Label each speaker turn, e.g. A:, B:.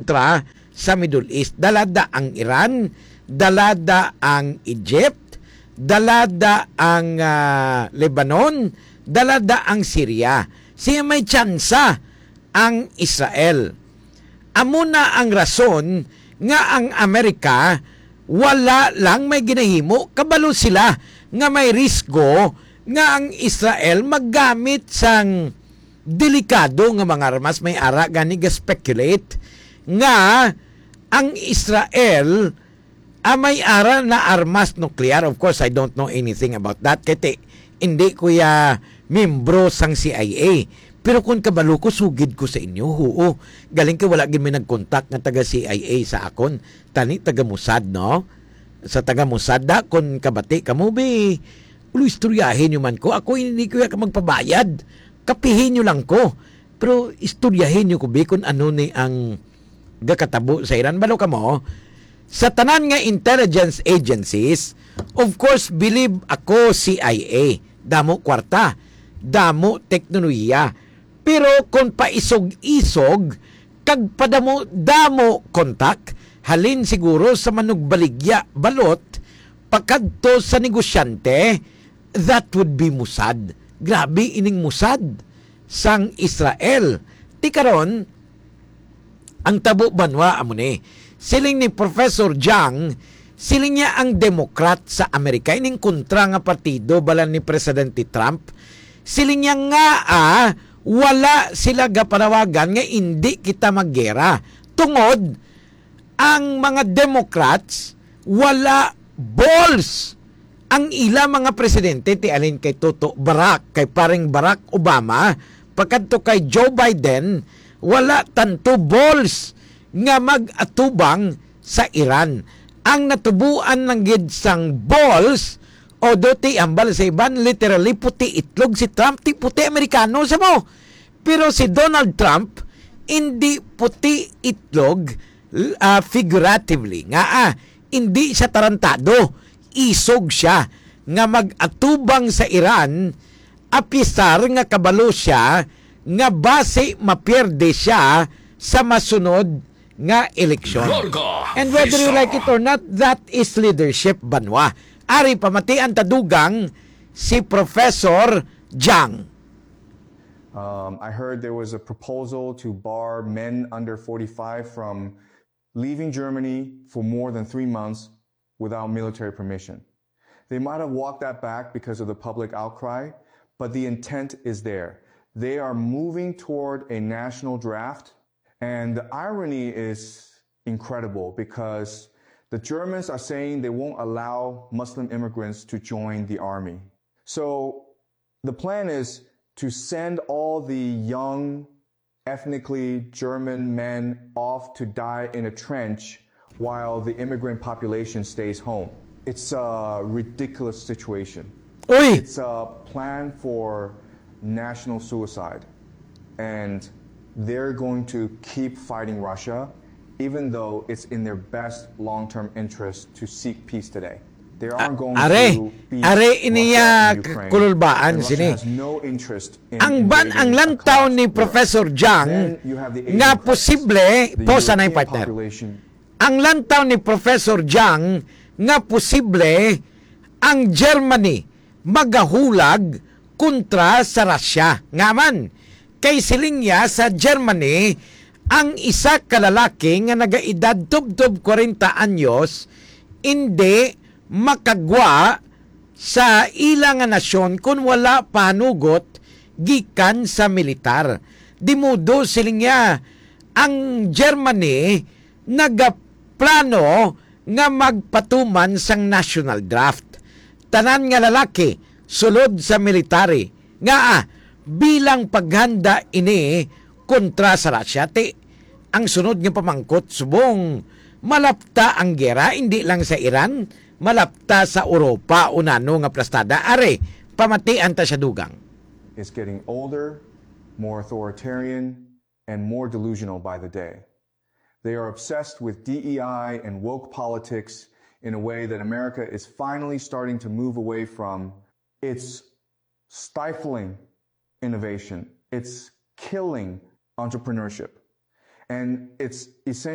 A: kontra sa Middle East. Dalada ang Iran, dalada ang Egypt, dalada ang Lebanon, dalada ang Syria. Siya may tsansa ang Israel. Amo na ang rason nga ang Amerika wala lang may ginahimo, kabalo sila nga may risgo nga ang Israel maggamit sang delikado nga mga armas. May ara gani ga-speculate nga ang Israel may ara na armas nuclear. Of course, I don't know anything about that. Kaya hindi ko membro sang CIA. Pero kung kabalo ko, sugid ko sa inyo. Oo, galing ka wala gin may nagkontak nga taga CIA sa akon. Tani taga Mossad, no? Sa taga Mossad da, kung kabati ka mo, ulo istoryahin nyo man ko. Ako hindi ko ka magpabayad. Kapihin nyo lang ko. Pero istoryahin nyo ko, kung ano ni ang gakatabo sa Iran. Balo ka mo, sa tanan nga intelligence agencies, of course, believe ako CIA. Damo kwarta, damo teknolohiya. Pero kung paisog-isog, kag padamo damo kontak, halin siguro sa manugbaligya balot, pagkadto sa negosyante, that would be Mossad. Grabe ining Mossad sang Israel. Ti karon ang tabo banwa amo ni. Siling ni Professor Jiang, siling niya ang Democrat sa Amerika, ining kontra nga partido balan ni Presidente Trump. Siling niya nga wala sila gapanawagan nga hindi kita maggera. Tungod ang mga Democrats wala balls. Ang ila mga presidente ti alin kay Toto Barack, kay paring Barack Obama, pagkadto kay Joe Biden, wala tanto balls nga mag-atubang sa Iran. Ang natubuan ng gidsang balls o doti ambal sa iban, literally puti itlog si Trump, ti puti Amerikano sa mo. Pero si Donald Trump, hindi puti itlog figuratively. Nga hindi siya tarantado. Isog siya nga mag-atubang sa Iran apisar nga kabalo siya nga base mapierde siya sa masunod nga eleksyon. And whether you like it or not, that is leadership banwa. Ari pamatian tadugang si Professor Jiang.
B: I heard there was a proposal to bar men under 45 from leaving Germany for more than 3 months without military permission. They might have walked that back because of the public outcry, but the intent is there. They are moving toward a national draft, and the irony is incredible because the Germans are saying they won't allow Muslim immigrants to join the army. So the plan is to send all the young, ethnically German men off to die in a trench while the immigrant population stays home. It's a ridiculous situation.
A: Uy!
B: It's a plan for national suicide. And they're going to keep fighting Russia, even though it's in their best long-term interest to seek peace today. They aren't going to beat
A: iniya
B: Russia and Ukraine.
A: kululbaan
B: And Russia
A: sini.
B: has no interest in
A: Ang lantaw ni Professor Jiang nga posible po sa nay partner. Ang lantaw ni Professor Jiang nga posible ang Germany magahulag kontra sa Russia. Nga man, kay siling niya sa Germany, ang isa kalalaki nga nagaedad tub-tub 40 anyos, hindi makagwa sa ilang nasyon kung wala panugot gikan sa militar. Dimudo siling niya, ang Germany nagaplano nga magpatuman sang national draft. Tanan nga lalaki sulod sa military nga bilang paghanda ini kontra sa Russia. Ang sunod nga pamangkot subong malapta ang gera hindi lang sa Iran, malapta sa Europa unano nga plastada. Are pamatian ta siya dugang.
B: It's getting older, more authoritarian, and more delusional by the day. They are obsessed with DEI and woke politics in a way that America is finally starting to move away from. It's stifling innovation. It's killing entrepreneurship. And it's essentially